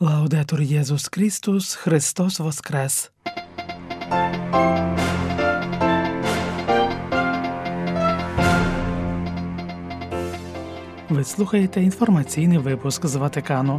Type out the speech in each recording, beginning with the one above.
Лаудетур Єсус Христос, Христос воскрес! Ви слухаєте інформаційний випуск з Ватикану.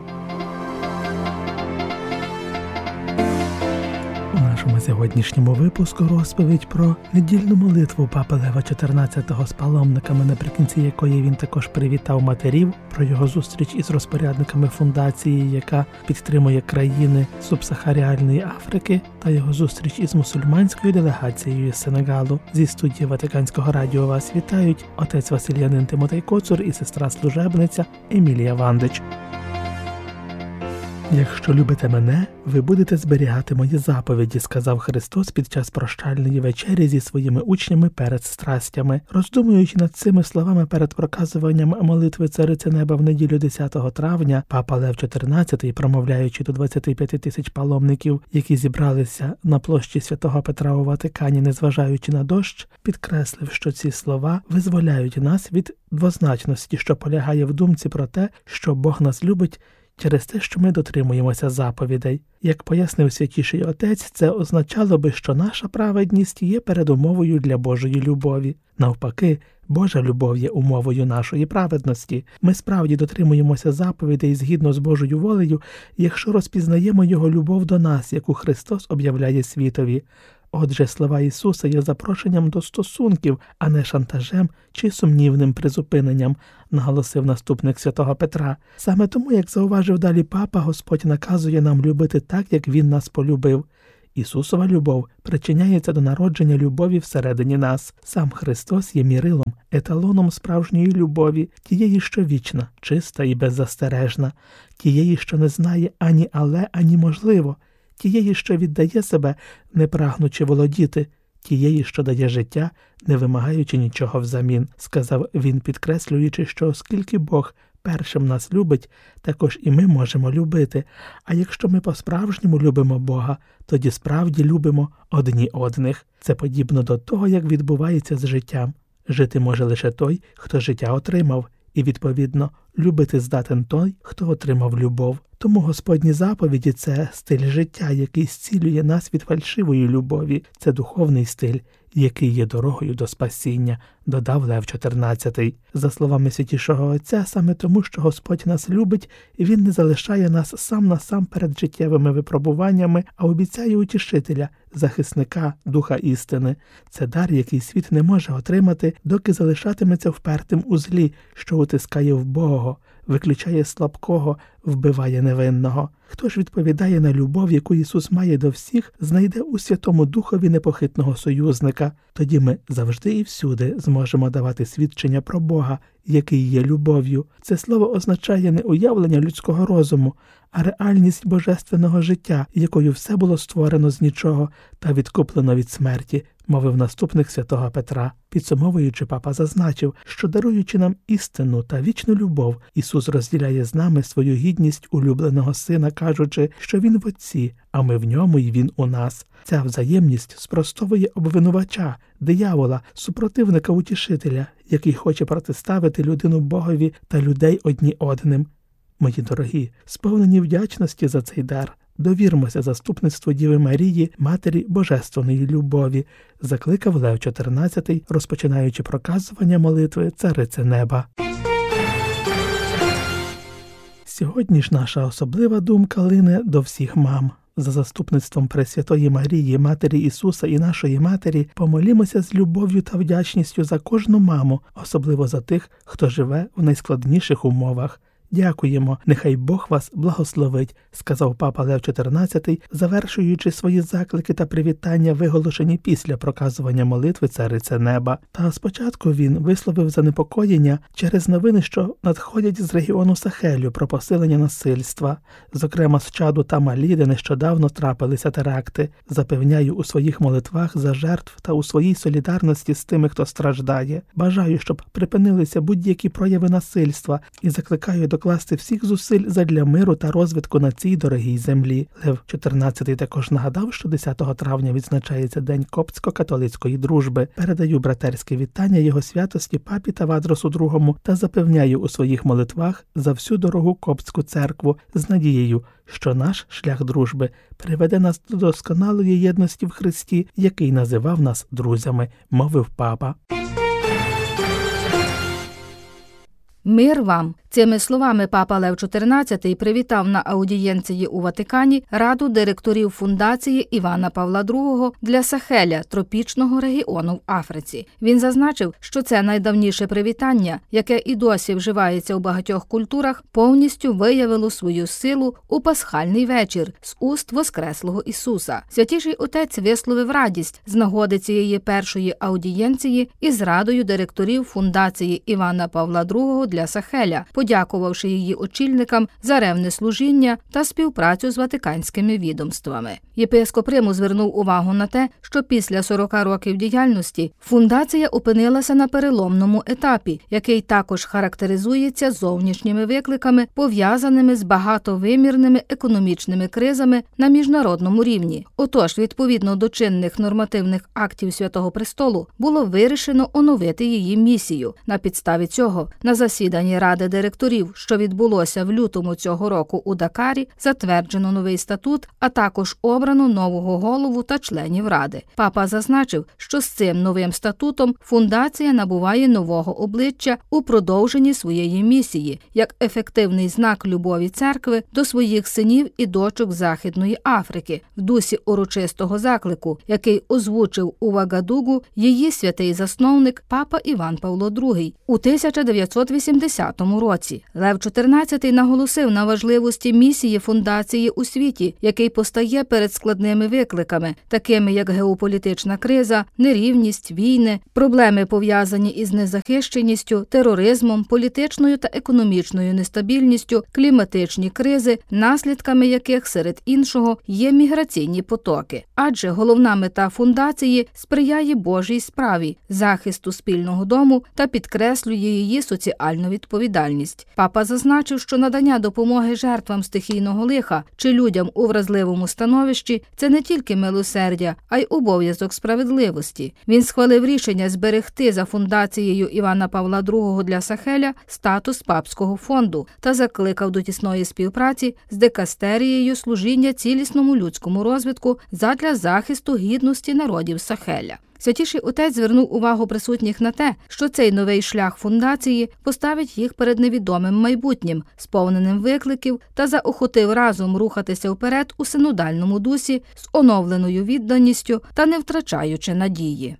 У нашому сьогоднішньому випуску розповідь про недільну молитву Папи Лева XIV з паломниками, наприкінці якої він також привітав матерів, про його зустріч із розпорядниками фундації, яка підтримує країни Субсахаріальної Африки, та його зустріч із мусульманською делегацією з Сенегалу. Зі студії Ватиканського радіо вас вітають отець Василянин Тимотей Коцур і сестра-служебниця Емілія Вандич. «Якщо любите мене, ви будете зберігати мої заповіді», – сказав Христос під час прощальної вечері зі своїми учнями перед страстями. Роздумуючи над цими словами перед проказуванням молитви Цариці Неба в неділю 10 травня, Папа Лев XIV, промовляючи до 25 тисяч паломників, які зібралися на площі Святого Петра у Ватикані, незважаючи на дощ, підкреслив, що ці слова визволяють нас від двозначності, що полягає в думці про те, що Бог нас любить через те, що ми дотримуємося заповідей. Як пояснив Святіший Отець, це означало би, що наша праведність є передумовою для Божої любові. Навпаки, Божа любов є умовою нашої праведності. Ми справді дотримуємося заповідей згідно з Божою волею, якщо розпізнаємо Його любов до нас, яку Христос об'являє світові. Отже, слова Ісуса є запрошенням до стосунків, а не шантажем чи сумнівним призупиненням, наголосив наступник Святого Петра. Саме тому, як зауважив далі Папа, Господь наказує нам любити так, як Він нас полюбив. Ісусова любов причиняється до народження любові всередині нас. Сам Христос є мірилом, еталоном справжньої любові, тієї, що вічна, чиста і беззастережна, тієї, що не знає ані але, ані можливо, тієї, що віддає себе, не прагнучи володіти, тієї, що дає життя, не вимагаючи нічого взамін, сказав він, підкреслюючи, що оскільки Бог першим нас любить, також і ми можемо любити. А якщо ми по-справжньому любимо Бога, тоді справді любимо одні одних. Це подібно до того, як відбувається з життям. Жити може лише той, хто життя отримав, і, відповідно, любити здатен той, хто отримав любов. Тому Господні заповіді – це стиль життя, який зцілює нас від фальшивої любові. Це духовний стиль, який є дорогою до спасіння, додав Лев XIV. За словами Святішого Отця, саме тому, що Господь нас любить, Він не залишає нас сам на сам перед життєвими випробуваннями, а обіцяє утішителя, захисника, духа істини. Це дар, який світ не може отримати, доки залишатиметься впертим у злі, що утискає вбогого, виключає слабкого, вбиває невинного. Хто ж відповідає на любов, яку Ісус має до всіх, знайде у Святому Духові непохитного союзника. Тоді ми завжди і всюди зможемо давати свідчення про Бога, який є любов'ю. Це слово означає не уявлення людського розуму, а реальність божественного життя, якою все було створено з нічого та відкуплено від смерті, мовив наступник Святого Петра. Підсумовуючи, Папа зазначив, що даруючи нам істину та вічну любов, Ісус розділяє з нами свою гідність улюбленого Сина, кажучи, що Він в Отці, а ми в Ньому і Він у нас. Ця взаємність спростовує обвинувача, диявола, супротивника утішителя, який хоче протиставити людину Богові та людей одні одним. Мої дорогі, сповнені вдячності за цей дар, довірмося заступництву Діви Марії, Матері Божественної любові, закликав Лев XIV, розпочинаючи проказування молитви Цариці Неба. Сьогодні ж наша особлива думка лине до всіх мам. За заступництвом Пресвятої Марії, Матері Ісуса і нашої Матері, помолімося з любов'ю та вдячністю за кожну маму, особливо за тих, хто живе в найскладніших умовах. «Дякуємо, нехай Бог вас благословить», – сказав Папа Лев XIV, завершуючи свої заклики та привітання, виголошені після проказування молитви Цариці Неба. Та спочатку він висловив занепокоєння через новини, що надходять з регіону Сахелю про посилення насильства, зокрема з Чаду та Малі, де нещодавно трапилися теракти. Запевняю у своїх молитвах за жертв та у своїй солідарності з тими, хто страждає. Бажаю, щоб припинилися будь-які прояви насильства і закликаю до докласти всіх зусиль задля миру та розвитку на цій дорогій землі. Лев XIV також нагадав, що 10 травня відзначається День коптсько-католицької дружби. Передаю братерське вітання його святості папі Тавадросу II та запевняю у своїх молитвах за всю дорогу коптську церкву з надією, що наш шлях дружби приведе нас до досконалої єдності в Христі, який називав нас друзями, мовив папа. Мир вам! Цими словами папа Лев XIV привітав на аудієнції у Ватикані Раду директорів фундації Івана Павла II для Сахеля, тропічного регіону в Африці. Він зазначив, що це найдавніше привітання, яке і досі вживається у багатьох культурах, повністю виявило свою силу у пасхальний вечір з уст Воскреслого Ісуса. Святіший Отець висловив радість з нагоди цієї першої аудієнції із Радою директорів фундації Івана Павла II для Сахеля, подякувавши її очільникам за ревне служіння та співпрацю з ватиканськими відомствами. Єпископ Риму звернув увагу на те, що після 40 років діяльності фундація опинилася на переломному етапі, який також характеризується зовнішніми викликами, пов'язаними з багатовимірними економічними кризами на міжнародному рівні. Отож, відповідно до чинних нормативних актів Святого Престолу, було вирішено оновити її місію. На підставі цього, на засіданні Ради директорів, що відбулося в лютому цього року у Дакарі, затверджено новий статут, а також обрано нового голову та членів Ради. Папа зазначив, що з цим новим статутом фундація набуває нового обличчя у продовженні своєї місії, як ефективний знак любові церкви до своїх синів і дочок Західної Африки, в дусі урочистого заклику, який озвучив у Вагадугу її святий засновник папа Іван Павло II у 1980 році. Лев XIV наголосив на важливості місії фундації у світі, який постає перед складними викликами, такими як геополітична криза, нерівність, війни, проблеми пов'язані із незахищеністю, тероризмом, політичною та економічною нестабільністю, кліматичні кризи, наслідками яких, серед іншого, є міграційні потоки. Адже головна мета фундації сприяє Божій справі, захисту спільного дому та підкреслює її соціальну відповідальність. Папа зазначив, що надання допомоги жертвам стихійного лиха чи людям у вразливому становищі – це не тільки милосердя, а й обов'язок справедливості. Він схвалив рішення зберегти за фундацією Івана Павла II для Сахеля статус папського фонду та закликав до тісної співпраці з дикастерією служіння цілісному людському розвитку задля захисту гідності народів Сахеля. Святіший Отець звернув увагу присутніх на те, що цей новий шлях фундації поставить їх перед невідомим майбутнім, сповненим викликів, та заохотив разом рухатися вперед у синодальному дусі з оновленою відданістю та не втрачаючи надії.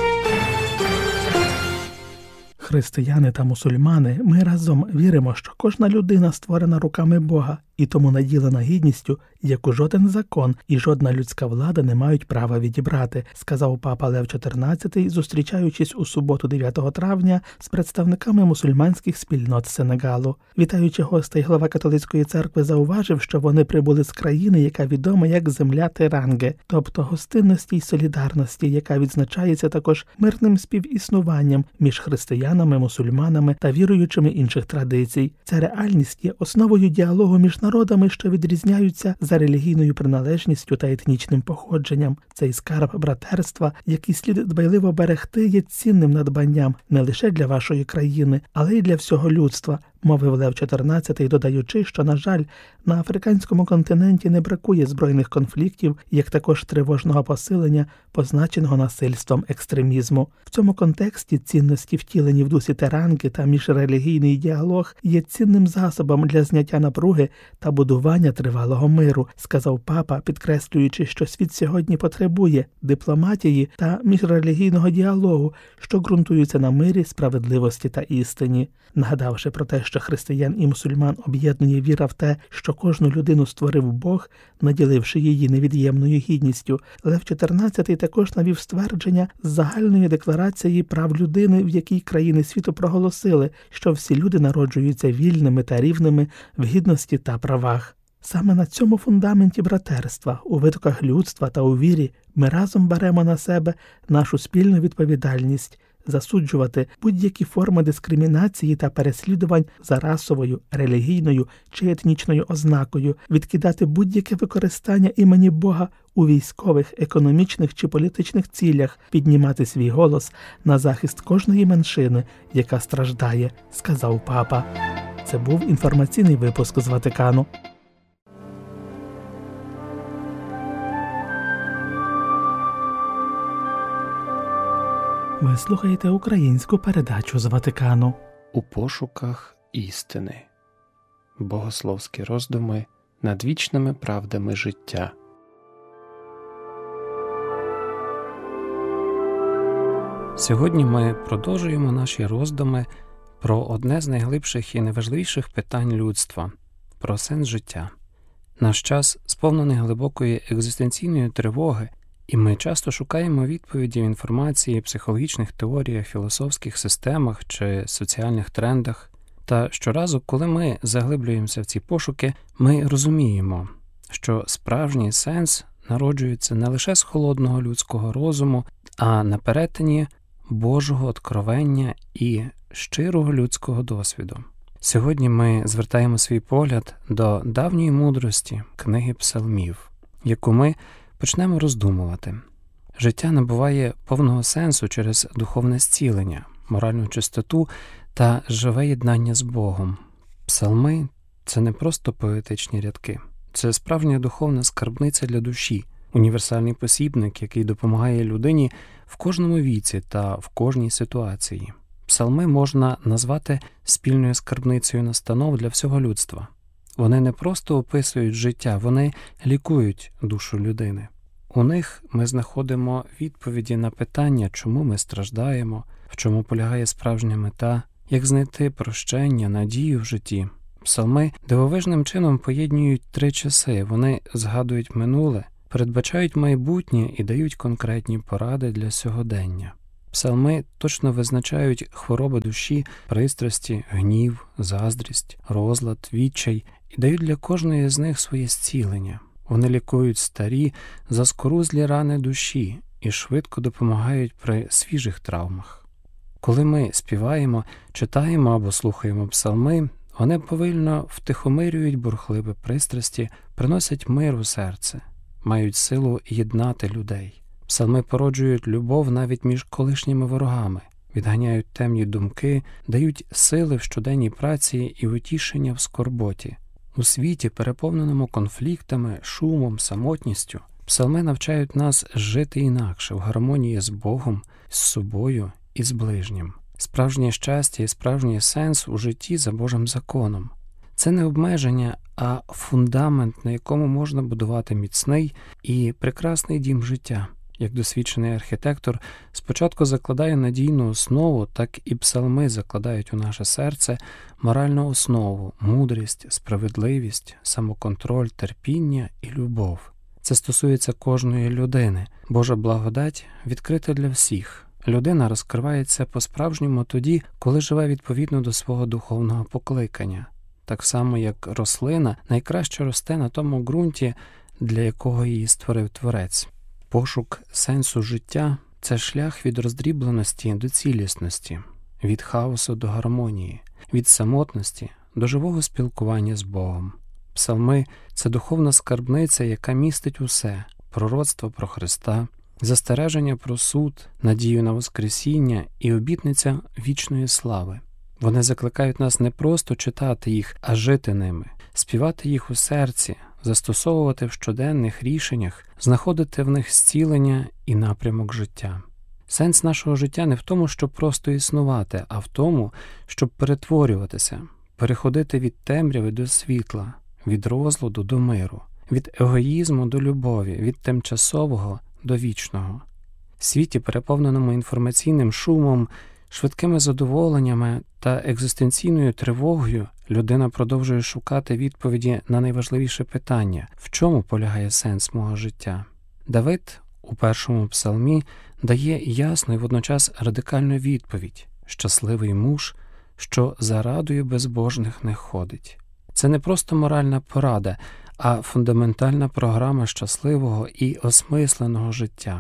Християни та мусульмани, ми разом віримо, що кожна людина створена руками Бога і тому наділена гідністю, яку жоден закон і жодна людська влада не мають права відібрати, сказав папа Лев XIV, зустрічаючись у суботу 9 травня з представниками мусульманських спільнот Сенегалу. Вітаючи гостей, глава католицької церкви зауважив, що вони прибули з країни, яка відома як земля Теранге, тобто гостинності й солідарності, яка відзначається також мирним співіснуванням між християнами, мусульманами та віруючими інших традицій. Ця реальність є основою діалогу між народами, що відрізняються за релігійною приналежністю та етнічним походженням. Цей скарб братерства, який слід дбайливо берегти, є цінним надбанням не лише для вашої країни, але й для всього людства, мовив Лев XIV, додаючи, що, на жаль, на африканському континенті не бракує збройних конфліктів, як також тривожного посилення, позначеного насильством екстремізму. В цьому контексті цінності, втілені в дусі Теранги та міжрелігійний діалог, є цінним засобом для зняття напруги та будування тривалого миру, сказав папа, підкреслюючи, що світ сьогодні потребує дипломатії та міжрелігійного діалогу, що ґрунтуються на мирі, справедливості та істині. Нагадавши про те, що християн і мусульман об'єднує віра в те, що кожну людину створив Бог, наділивши її невід'ємною гідністю, Лев XIV також навів ствердження з загальної декларації прав людини, в якій країни світу проголосили, що всі люди народжуються вільними та рівними в гідності та правах. Саме на цьому фундаменті братерства, у витоках людства та у вірі ми разом беремо на себе нашу спільну відповідальність засуджувати будь-які форми дискримінації та переслідувань за расовою, релігійною чи етнічною ознакою, відкидати будь-яке використання імені Бога у військових, економічних чи політичних цілях, піднімати свій голос на захист кожної меншини, яка страждає, сказав папа. Це був інформаційний випуск з Ватикану. Ви слухаєте українську передачу з Ватикану. У пошуках істини. Богословські роздуми над вічними правдами життя. Сьогодні ми продовжуємо наші роздуми про одне з найглибших і найважливіших питань людства – про сенс життя. Наш час сповнений глибокої екзистенційної тривоги, і ми часто шукаємо відповіді в інформації, психологічних теоріях, філософських системах чи соціальних трендах. Та щоразу, коли ми заглиблюємося в ці пошуки, ми розуміємо, що справжній сенс народжується не лише з холодного людського розуму, а на перетині Божого откровення і щирого людського досвіду. Сьогодні ми звертаємо свій погляд до давньої мудрості книги Псалмів, яку ми почнемо роздумувати. Життя набуває повного сенсу через духовне зцілення, моральну чистоту та живе єднання з Богом. Псалми – це не просто поетичні рядки. Це справжня духовна скарбниця для душі, універсальний посібник, який допомагає людині в кожному віці та в кожній ситуації. Псалми можна назвати спільною скарбницею настанов для всього людства. Вони не просто описують життя, вони лікують душу людини. У них ми знаходимо відповіді на питання, чому ми страждаємо, в чому полягає справжня мета, як знайти прощення, надію в житті. Псалми дивовижним чином поєднують три часи. Вони згадують минуле, передбачають майбутнє і дають конкретні поради для сьогодення. Псалми точно визначають хвороби душі, пристрасті, гнів, заздрість, розлад, відчай і дають для кожної з них своє зцілення. Вони лікують старі, заскорузлі рани душі і швидко допомагають при свіжих травмах. Коли ми співаємо, читаємо або слухаємо псалми, вони повільно втихомирюють бурхливі пристрасті, приносять мир у серце, мають силу єднати людей. Псалми породжують любов навіть між колишніми ворогами, відганяють темні думки, дають сили в щоденній праці і утішення в скорботі. У світі, переповненому конфліктами, шумом, самотністю, псалми навчають нас жити інакше, в гармонії з Богом, з собою і з ближнім. Справжнє щастя і справжній сенс у житті за Божим законом. Це не обмеження, а фундамент, на якому можна будувати міцний і прекрасний дім життя. Як досвідчений архітектор спочатку закладає надійну основу, так і псалми закладають у наше серце моральну основу, мудрість, справедливість, самоконтроль, терпіння і любов. Це стосується кожної людини. Божа благодать відкрита для всіх. Людина розкривається по-справжньому тоді, коли живе відповідно до свого духовного покликання. Так само, як рослина найкраще росте на тому ґрунті, для якого її створив Творець. Пошук сенсу життя – це шлях від роздрібленості до цілісності, від хаосу до гармонії, від самотності до живого спілкування з Богом. Псалми – це духовна скарбниця, яка містить усе – пророцтво про Христа, застереження про суд, надію на воскресіння і обітниця вічної слави. Вони закликають нас не просто читати їх, а жити ними, співати їх у серці, застосовувати в щоденних рішеннях, знаходити в них зцілення і напрямок життя. Сенс нашого життя не в тому, щоб просто існувати, а в тому, щоб перетворюватися, переходити від темряви до світла, від розладу до миру, від егоїзму до любові, від тимчасового до вічного. В світі, переповненому інформаційним шумом, швидкими задоволеннями та екзистенційною тривогою, людина продовжує шукати відповіді на найважливіше питання – в чому полягає сенс мого життя? Давид у першому псалмі дає ясну і водночас радикальну відповідь – щасливий муж, що за радою безбожних не ходить. Це не просто моральна порада, а фундаментальна програма щасливого і осмисленого життя.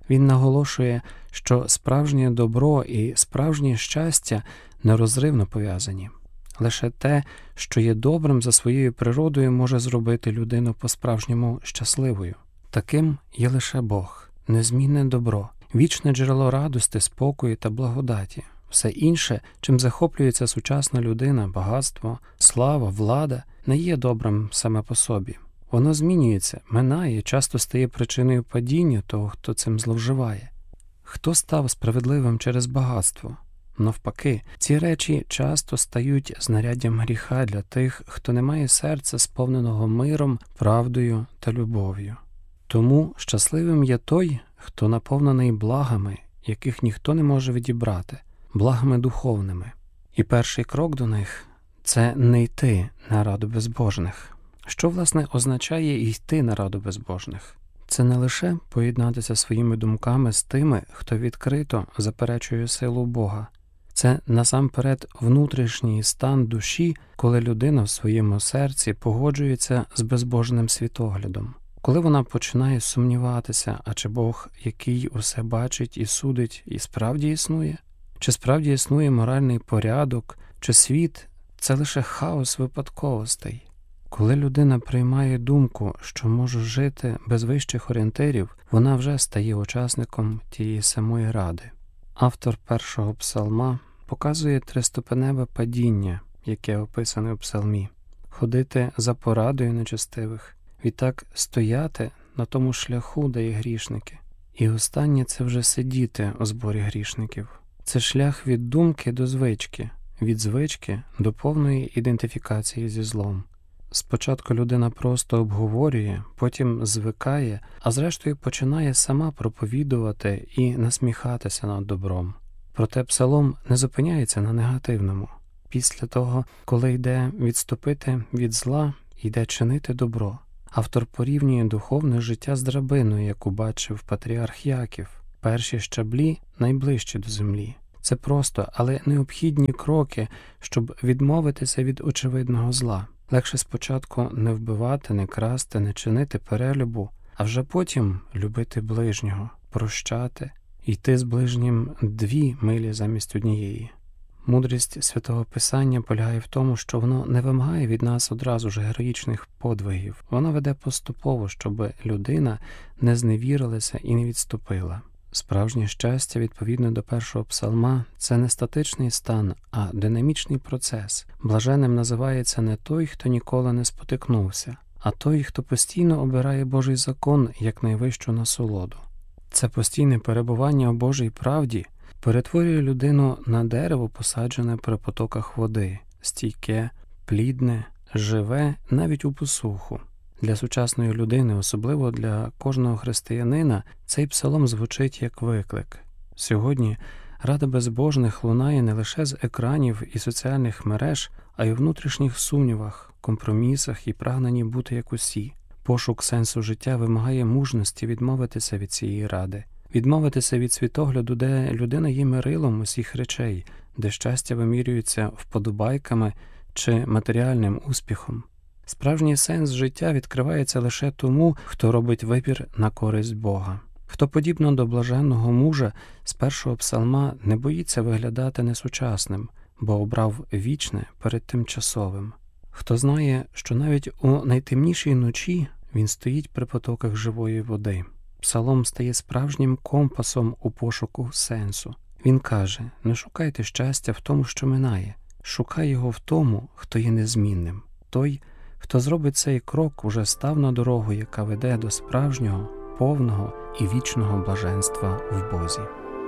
Він наголошує, що справжнє добро і справжнє щастя нерозривно пов'язані. Лише те, що є добрим за своєю природою, може зробити людину по-справжньому щасливою. Таким є лише Бог, незмінне добро, вічне джерело радости, спокою та благодаті. Все інше, чим захоплюється сучасна людина, багатство, слава, влада, не є добрим саме по собі. Воно змінюється, минає, часто стає причиною падіння того, хто цим зловживає. Хто став справедливим через багатство? Навпаки, ці речі часто стають знаряддям гріха для тих, хто не має серця, сповненого миром, правдою та любов'ю. Тому щасливим є той, хто наповнений благами, яких ніхто не може відібрати, благами духовними. І перший крок до них – це не йти на раду безбожних. Що, власне, означає йти на раду безбожних? Це не лише поєднатися своїми думками з тими, хто відкрито заперечує силу Бога. Це насамперед внутрішній стан душі, коли людина в своєму серці погоджується з безбожним світоглядом. Коли вона починає сумніватися, а чи Бог, який усе бачить і судить, і справді існує? Чи справді існує моральний порядок, чи світ – це лише хаос випадковостей? Коли людина приймає думку, що може жити без вищих орієнтирів, вона вже стає учасником тієї самої ради. Автор першого псалма показує триступеневе падіння, яке описане у псалмі. Ходити за порадою нечестивих, відтак стояти на тому шляху, де є грішники. І останнє – це вже сидіти у зборі грішників. Це шлях від думки до звички, від звички до повної ідентифікації зі злом. Спочатку людина просто обговорює, потім звикає, а зрештою починає сама проповідувати і насміхатися над добром. Проте псалом не зупиняється на негативному. Після того, коли йде відступити від зла, йде чинити добро. Автор порівнює духовне життя з драбиною, яку бачив патріарх Яків. Перші щаблі найближчі до землі. Це просто, але необхідні кроки, щоб відмовитися від очевидного зла. Легше спочатку не вбивати, не красти, не чинити перелюбу, а вже потім любити ближнього, прощати, йти з ближнім 2 милі замість однієї. Мудрість Святого Писання полягає в тому, що воно не вимагає від нас одразу ж героїчних подвигів. Воно веде поступово, щоб людина не зневірилася і не відступила. Справжнє щастя, відповідно до першого псалма, це не статичний стан, а динамічний процес. Блаженним називається не той, хто ніколи не спотикнувся, а той, хто постійно обирає Божий закон як найвищу насолоду. Це постійне перебування у Божій правді перетворює людину на дерево, посаджене при потоках води, стійке, плідне, живе навіть у посуху. Для сучасної людини, особливо для кожного християнина, цей псалом звучить як виклик. Сьогодні рада безбожних лунає не лише з екранів і соціальних мереж, а й у внутрішніх сумнівах, компромісах і прагненні бути як усі. Пошук сенсу життя вимагає мужності відмовитися від цієї ради, відмовитися від світогляду, де людина є мирилом усіх речей, де щастя вимірюється вподобайками чи матеріальним успіхом. Справжній сенс життя відкривається лише тому, хто робить вибір на користь Бога. Хто, подібно до блаженного мужа з першого псалма, не боїться виглядати несучасним, бо обрав вічне перед тимчасовим. Хто знає, що навіть у найтемнішій ночі він стоїть при потоках живої води. Псалом стає справжнім компасом у пошуку сенсу. Він каже: не шукайте щастя в тому, що минає, шукай його в тому, хто є незмінним. Той, хто зробить цей крок, уже став на дорогу, яка веде до справжнього, повного і вічного блаженства в Бозі.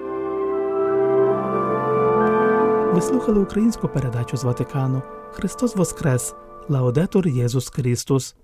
Ви слухали українську передачу з Ватикану. Христос Воскрес! Лаудетур Єсус Христос!